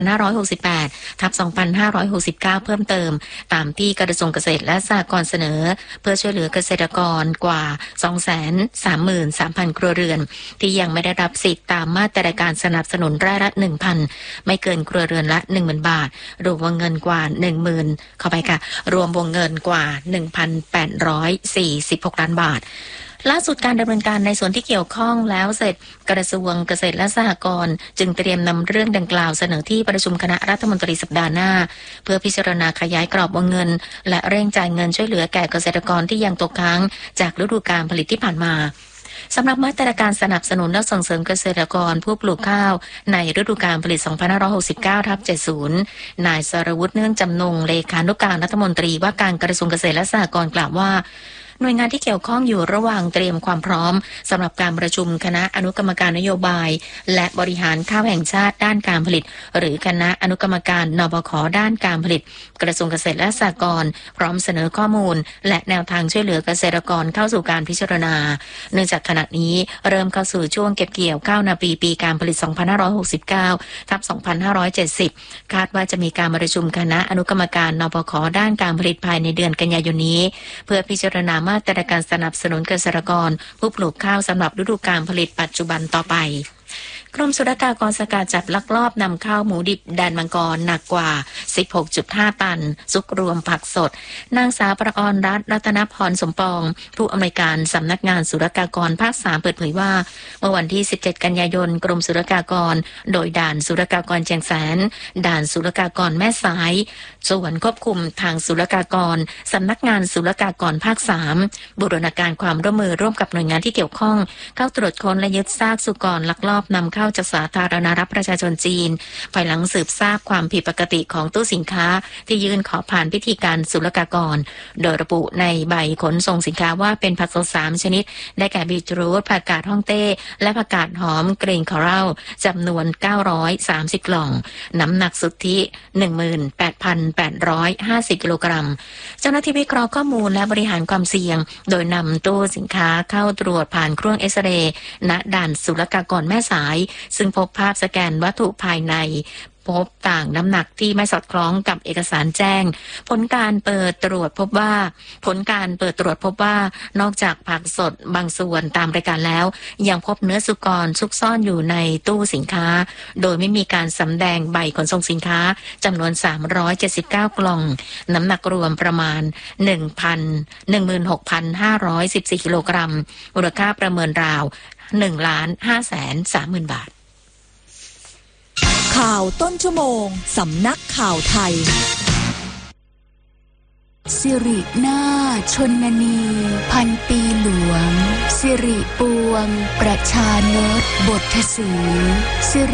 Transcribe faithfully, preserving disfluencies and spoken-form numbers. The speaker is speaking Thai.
ห้าร้อยหกสิบแปด ทับ สองพันห้าร้อยหกสิบเก้า เพิ่มเติมตามที่กระทรวงเกษตรและสหกรณ์เสนอเพื่อช่วยเหลือเกษตรกรกว่า สองแสนสามหมื่นสามพัน ครัวเรือนที่ยังไม่ได้รับสิทธิ์ตามมาตรการสนับสนุนรายละ หนึ่งพัน ไม่เกินครัวเรือนละ หนึ่งหมื่น บาทรวมวงเงินกว่า หนึ่งหมื่น เข้าไปค่ะรวมวงเงินกว่า หนึ่งพันแปดร้อยสี่สิบหก ล้านบาทล่าสุดการดำเนินการในส่วนที่เกี่ยวข้องแล้วเสร็จกระทรวงเกษตรและสหกรณ์จึงเตรียมนำเรื่องดังกล่าวเสนอที่ประชุมคณะรัฐมนตรีสัปดาห์หน้าเพื่อพิจารณาขยายกรอบวงเงินและเร่งจ่ายเงินช่วยเหลือแก่เกษตรกรที่ยังตกค้างจากฤดูกาลผลิตที่ผ่านมาสำหรับมาตรการสนับสนุนและส่งเสริมเกษตรกรผู้ปลูกข้าวในฤดูกาลผลิต สองพันห้าร้อยหกสิบเก้า ทับ เจ็ดสิบ นายสรวุฒิเนื่องจำนงเลขานุการรัฐมนตรีว่าการกระทรวงเกษตรและสหกรณ์กล่าวว่าหน่วยงานที่เกี่ยวข้องอยู่ระหว่างเตรียมความพร้อมสำหรับการประชุมคณะอนุกรรมการนโยบายและบริหารข้าวแห่งชาติด้านการผลิตหรือคณะอนุกรรมการนบขด้านการผลิตกระทรวงเกษตรและสหกรณ์พร้อมเสนอข้อมูลและแนวทางช่วยเหลือเกษตรกรเข้าสู่การพิจารณาเนื่องจากขณะนี้เริ่มเข้าสู่ช่วงเก็บเกี่ยวข้าวนาปีปีการผลิต สองพันห้าร้อยหกสิบเก้า ทับ สองพันห้าร้อยเจ็ดสิบ คาดว่าจะมีการประชุมคณะอนุกรรมการนบขด้านการผลิตภายในเดือนกันยายนนี้เพื่อพิจารณามาตรการสนับสนุนเกษตรกรผู้ปลูกข้าวสำหรับฤดูกาลผลิตปัจจุบันต่อไปกรมศุลกากรสกัดจับลักลอบนำข้าวหมูดิบแดนมังกรหนักกว่า สิบหกจุดห้า ตันซุกรวมผักสดนางสาวประอรรัตน์รัตนพรสมปองผู้อำนวยการสำนักงานศุลกากรภาค สาม เปิดเผยว่าเมื่อวันที่ สิบเจ็ด กันยายนกรมศุลกากรโดยด่านศุลกากรเชียงแสนด่านศุลกากรแม่สายส่วนควบคุมทางศุลกากรสำนักงานศุลกากรภาค สาม บูรณาการความร่วมมือร่วมกับหน่วยงานที่เกี่ยวข้องเข้าตรวจค้นและยึดซากสุกรลักลอบนำเข้าจากสาธารณรัฐประชาชนจีนภายหลังสืบทราบความผิดปกติของตู้สินค้าที่ยื่นขอผ่านพิธีการศุลกากรโดยระบุในใบขนส่งสินค้าว่าเป็นผักสดสามชนิดได้แก่บีทรูทผักกาดฮ่องเต้และผักกาดหอมกรีนคอรัลจำนวนเก้าร้อยสามสิบกล่องน้ำหนักสุทธิ หนึ่งหมื่นแปดพันแปดร้อยห้าสิบ กิโลกรัมเจ้าหน้าที่วิเคราะห์ข้อมูลและบริหารความเสี่ยงโดยนำตู้สินค้าเข้าตรวจผ่านเครื่องเอ็กซเรย์ณด่านศุลกากรแม่สายซึ่งพบภาพสแกนวัตถุภายในพบต่างน้ำหนักที่ไม่สอดคล้องกับเอกสารแจ้งผลการเปิดตรวจพบว่าผลการเปิดตรวจพบว่านอกจากผักสดบางส่วนตามรายการแล้วยังพบเนื้อสุกรซุกซ่อนอยู่ในตู้สินค้าโดยไม่มีการสำแดงใบขนส่งสินค้าจำนวนสามร้อยเจ็ดสิบเก้ากล่องน้ำหนักรวมประมาณ หนึ่งพัน หนึ่งหมื่นหกพันห้าร้อยสิบสี่ กิโลกรัมมูลค่าประเมินราว หนึ่งล้านห้าแสนสามหมื่น บาทข่าวต้นชั่วโมงสำนักข่าวไทยสิรินาถชนนีพันปีหลวงสิริปวงประชานตบทศรี